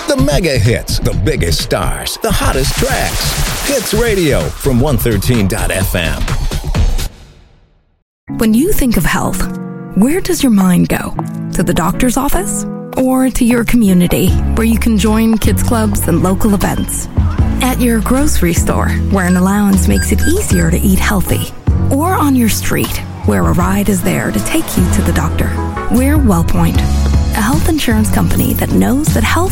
The mega hits, the biggest stars, the hottest tracks. Hits Radio from 113.fm. When you think of health, where does your mind go? To the doctor's office? Or to your community, where you can join kids clubs and local events? At your grocery store, where an allowance makes it easier to eat healthy? Or on your street, where a ride is there to take you to the doctor? We're WellPoint, a health insurance company that knows that health